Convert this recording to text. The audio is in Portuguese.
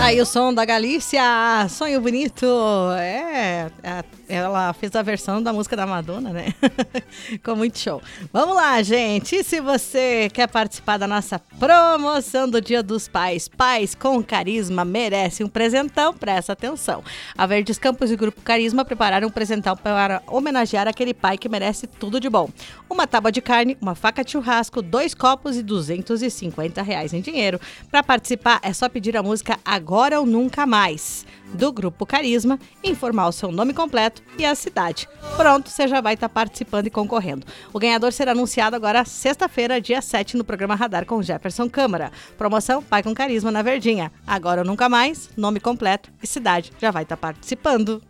Aí o som da Galícia, Sonho Bonito. Ela fez a versão da música da Madonna, né? Ficou muito show. Vamos lá, gente. E se você quer participar da nossa promoção do Dia dos Pais, Pais com Carisma merece um presentão, presta atenção. A Verdes Campos e o Grupo Carisma prepararam um presentão para homenagear aquele pai que merece tudo de bom. Uma tábua de carne, uma faca de churrasco, 2 copos e R$250 em dinheiro. Para participar é só pedir a música Agora ou Nunca Mais, do Grupo Carisma, informar o seu nome completo e a cidade. Pronto, você já vai estar participando e concorrendo. O ganhador será anunciado agora sexta-feira, dia 7, no programa Radar com Jefferson Câmara. Promoção Pai com Carisma na Verdinha. Agora ou Nunca Mais, nome completo e cidade. Já vai estar participando.